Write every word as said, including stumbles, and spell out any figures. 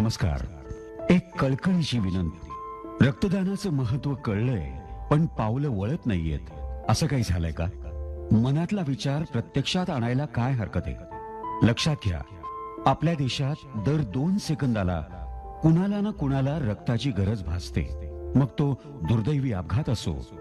नमस्कार. एक कळकळीची विनंती. रक्तदानाचं महत्व कळलंय, पण पावलं वळत नाहीयेत. असं काही झालंय का? मनातला विचार प्रत्यक्षात आणायला काय हरकत आहे? लक्षात घ्या, आपल्या देशात दर दोन सेकंदाला कुणाला ना कुणाला रक्ताची गरज भासते. मग तो दुर्दैवी अपघात असो,